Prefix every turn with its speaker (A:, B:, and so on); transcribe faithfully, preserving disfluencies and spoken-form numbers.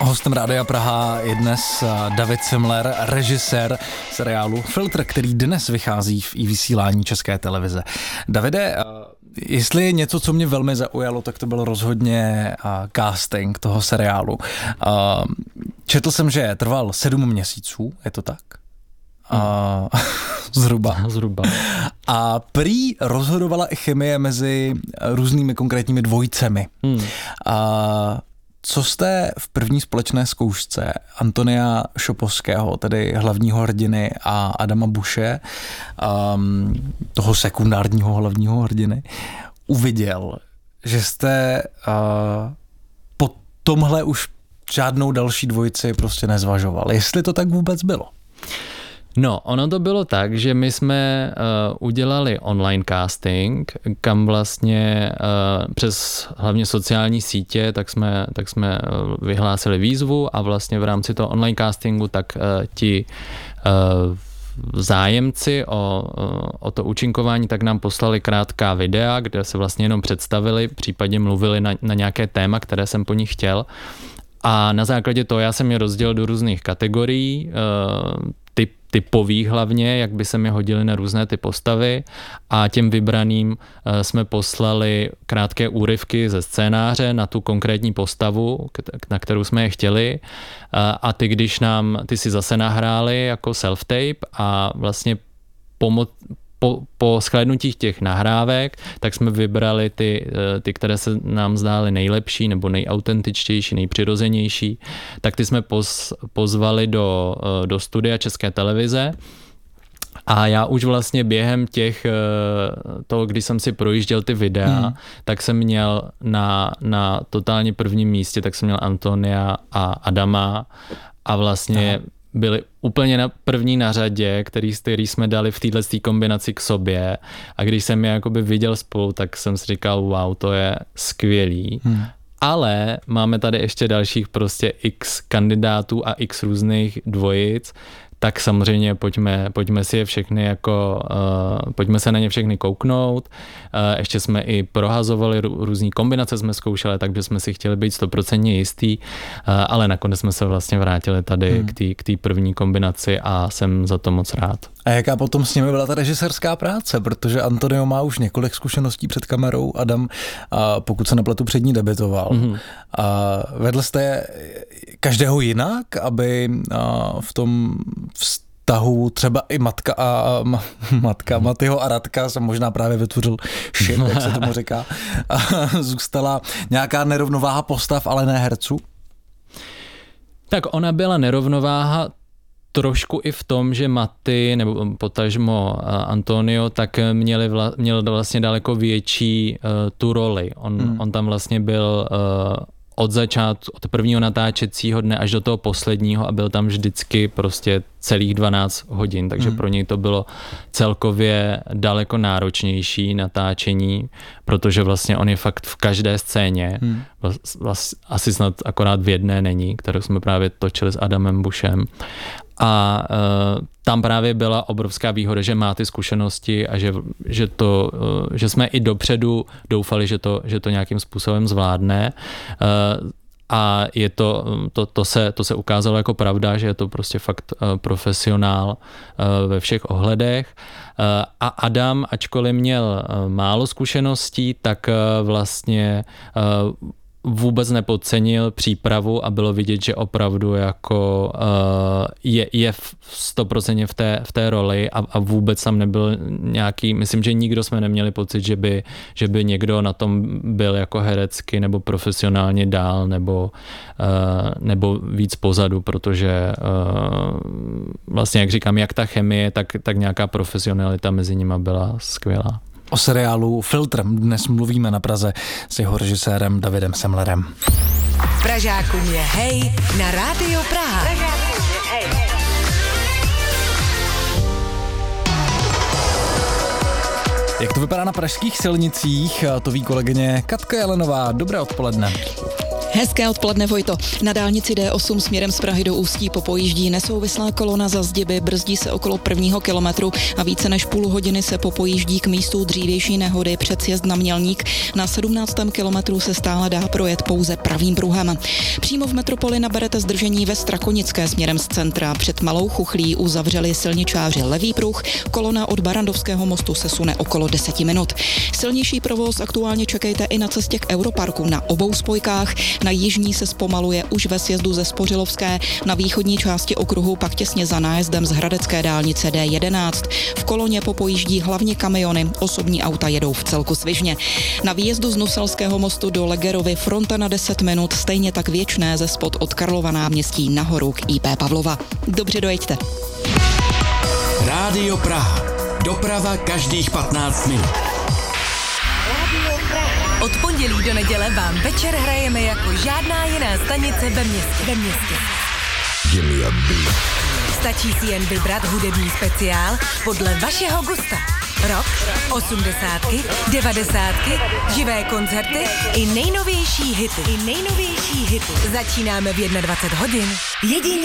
A: Hostem Rádia Praha je dnes David Semler, režisér seriálu Filtr, který dnes vychází v i-vysílání České televize. Davide, jestli je něco, co mě velmi zaujalo, tak to byl rozhodně casting toho seriálu. Četl jsem, že trval sedm měsíců, je to tak? A, zhruba.
B: Zhruba.
A: A prý rozhodovala i chemie mezi různými konkrétními dvojicemi. Hmm. A co jste v první společné zkoušce Antonia Šopovského, tedy hlavního hrdiny, a Adama Buše, um, toho sekundárního hlavního hrdiny, uviděl, že jste uh, po tomhle už žádnou další dvojici prostě nezvažoval? Jestli to tak vůbec bylo?
B: No, ono to bylo tak, že my jsme uh, udělali online casting, kam vlastně uh, přes hlavně sociální sítě, tak jsme, tak jsme uh, vyhlásili výzvu a vlastně v rámci toho online castingu tak uh, ti uh, zájemci o, o to účinkování tak nám poslali krátká videa, kde se vlastně jenom představili, případně mluvili na, na nějaké téma, které jsem po nich chtěl. A na základě toho já jsem je rozdělil do různých kategorií, uh, typ, typových hlavně, jak by se mi hodily na různé ty postavy, a těm vybraným uh, jsme poslali krátké úryvky ze scénáře na tu konkrétní postavu, na kterou jsme je chtěli, uh, a ty, když nám, ty si zase nahráli jako self-tape a vlastně pomo- Po, po shlédnutí těch nahrávek, tak jsme vybrali ty, ty, které se nám zdály nejlepší nebo nejautentičtější, nejpřirozenější, tak ty jsme poz, pozvali do, do studia České televize. A já už vlastně během těch, toho, když jsem si projížděl ty videa, hmm. tak jsem měl na, na totálně prvním místě, tak jsem měl Antonia a Adama a vlastně Aha. byli úplně na první na řadě, který, který jsme dali v této kombinaci k sobě, a když jsem je jakoby viděl spolu, tak jsem si říkal, wow, to je skvělý. Hmm. Ale máme tady ještě dalších prostě x kandidátů a x různých dvojic, tak samozřejmě pojďme, pojďme si je všechny jako, uh, pojďme se na ně všechny kouknout. Uh, ještě jsme i prohazovali, rů, různý kombinace jsme zkoušeli, takže jsme si chtěli být stoprocentně jistý, uh, ale nakonec jsme se vlastně vrátili tady hmm. k té první kombinaci a jsem za to moc rád.
A: A jaká potom s nimi byla ta režisérská práce? Protože Antonio má už několik zkušeností před kamerou, Adam, a pokud se nepletu, před ní debitoval. Mm-hmm. A vedl jste každého jinak, aby v tom vztahu třeba i matka a matka mm-hmm. Matyho a Radka, jsem možná právě vytvořil shit, jak se tomu říká, a zůstala nějaká nerovnováha postav, ale ne herců?
B: Tak ona byla nerovnováha trošku i v tom, že Maty nebo potažmo Antonio tak měli vla, měl vlastně daleko větší uh, tu roli. On, hmm. on tam vlastně byl uh, od začátku, od prvního natáčecího dne až do toho posledního a byl tam vždycky prostě celých dvanáct hodin, takže hmm. pro něj to bylo celkově daleko náročnější natáčení, protože vlastně on je fakt v každé scéně, hmm. vlast, vlast, asi snad akorát v jedné není, kterou jsme právě točili s Adamem Bušem. A uh, tam právě byla obrovská výhoda, že má ty zkušenosti a že, že, to, uh, že jsme i dopředu doufali, že to, že to nějakým způsobem zvládne. Uh, a je to, to, to, se, to se ukázalo jako pravda, že je to prostě fakt uh, profesionál uh, ve všech ohledech. Uh, a Adam, ačkoliv měl uh, málo zkušeností, tak uh, vlastně uh, vůbec nepodcenil přípravu a bylo vidět, že opravdu jako uh, je, je stoprocentně v té, v té roli a, a vůbec tam nebyl nějaký, myslím, že nikdo jsme neměli pocit, že by, že by někdo na tom byl jako herecky nebo profesionálně dál nebo, uh, nebo víc pozadu, protože uh, vlastně, jak říkám, jak ta chemie, tak, tak nějaká profesionalita mezi nima byla skvělá.
A: O seriálu Filtr dnes mluvíme na Praze s jeho režisérem Davidem Semlerem.
C: Pražákům je hej na Rádio Praha. Pražákům je hej.
A: Jak to vypadá na pražských silnicích, to ví kolegyně Katka Jelenová. Dobré odpoledne.
D: Hezké odpoledne, Vojto. Na dálnici D osm směrem z Prahy do Ústí popojíždí nesouvislá kolona za zdiby, brzdí se okolo prvního kilometru a více než půl hodiny se popojíždí k místu dřívější nehody před sjezd na Mělník. Na sedmnáctém kilometru se stále dá projet pouze pravým pruhem. Přímo v metropoli naberete zdržení ve Strakonické směrem z centra. Před Malou Chuchlí uzavřeli silničáři levý pruh, kolona od Barrandovského mostu se sune okolo deseti minut. Silnější provoz aktuálně čekejte i na cestě k Europarku na obou spojkách. Na jižní se zpomaluje už ve sjezdu ze Spořilovské, na východní části okruhu pak těsně za nájezdem z hradecké dálnice D jedenáct. V koloně popojíždí hlavně kamiony, osobní auta jedou v celku svižně. Na výjezdu z Nuselského mostu do Legerovy fronta na deset minut, stejně tak věčné ze spod od Karlova náměstí nahoru k I P Pavlova. Dobře dojeďte.
E: Rádio Praha. Doprava každých patnáct minut.
C: Od pondělí do neděle vám večer hrajeme jako žádná jiná stanice ve městě. Ve městě. Stačí si jen vybrat hudební speciál podle vašeho gusta. Rock, osmdesátky, devadesátky, živé koncerty i nejnovější hity. I nejnovější hity. Začínáme v dvacet jedna hodin. Jedině